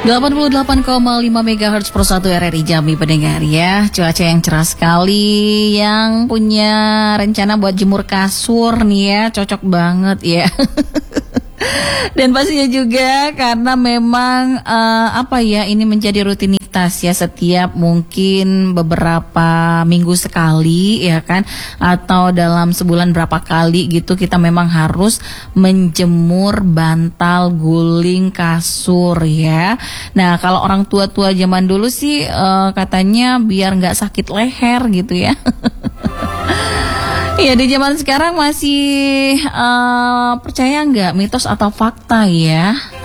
88,5 MHz per 1 RRI Jambi pendengar ya. Cuaca yang cerah sekali. Yang punya rencana buat jemur kasur nih ya, cocok banget ya. Dan pastinya juga karena memang ini menjadi rutinitas ya, setiap mungkin beberapa minggu sekali ya kan, atau dalam sebulan berapa kali gitu kita memang harus menjemur bantal guling kasur ya. Nah kalau orang tua-tua zaman dulu sih katanya biar nggak sakit leher gitu ya. Ya di zaman sekarang masih percaya nggak mitos atau fakta ya?